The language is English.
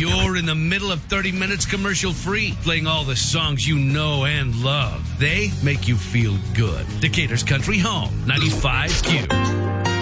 You're in the middle of 30 minutes commercial-free, playing all the songs you know and love. They make you feel good. Decatur's Country Home, 95Q.